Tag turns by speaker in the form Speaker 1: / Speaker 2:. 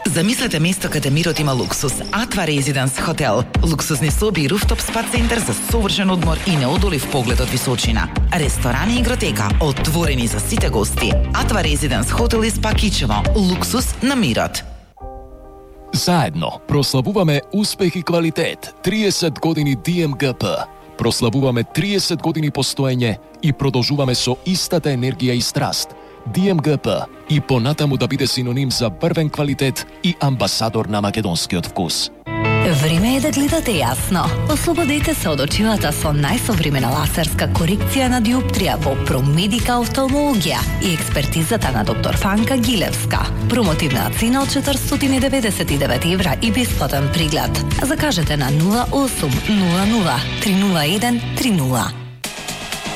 Speaker 1: Замислете место каде мирот има луксус. Атва Резиденс хотел. Луксузни соби и руфтоп спа центар за совршен одмор и неодолив поглед од височина. Ресторани и игротека отворени за сите гости. Атва Резиденс хотел и спа Кичево. Луксус на мирот.
Speaker 2: Заедно прославуваме успех и квалитет. 30 години ДМГП. Прославуваме 30 години постоење и продолжуваме со истата енергија и страст. ДМГП и понатаму да биде синоним за врвен квалитет и амбасадор на македонскиот вкус.
Speaker 3: Време е да гледате јасно. Ослободете се од очилата со најсовремена лазерска корекција на диоптрија во Промедика офталмологија и експертизата на доктор Фанка Гилевска. Промотивна цена од 499 евра и бесплатен приглед. Закажете на 0800 301 30.